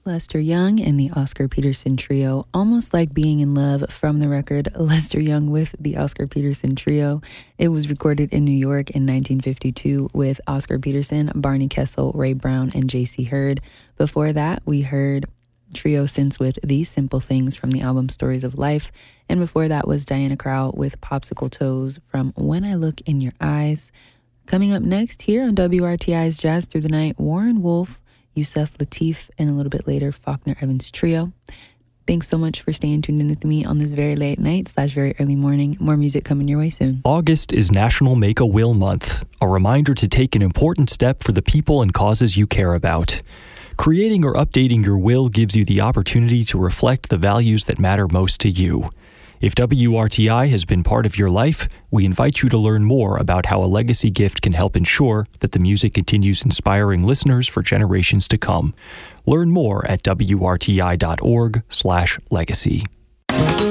Lester Young and the Oscar Peterson Trio, Almost Like Being in Love, from the record Lester Young with the Oscar Peterson Trio. It was recorded in New York in 1952 with Oscar Peterson, Barney Kessel, Ray Brown, and J.C. Hurd. Before that, we heard Trio Synths with These Simple Things from the album Stories of Life. And before that was Diana Krall with Popsicle Toes from When I Look in Your Eyes. Coming up next here on WRTI's Jazz Through the Night, Warren Wolf, Yusef Lateef, and a little bit later, Faulkner Evans Trio. Thanks so much for staying tuned in with me on this very late night / very early morning. More music coming your way soon. August is National Make a Will Month, a reminder to take an important step for the people and causes you care about. Creating or updating your will gives you the opportunity to reflect the values that matter most to you. If WRTI has been part of your life, we invite you to learn more about how a legacy gift can help ensure that the music continues inspiring listeners for generations to come. Learn more at WRTI.org/legacy.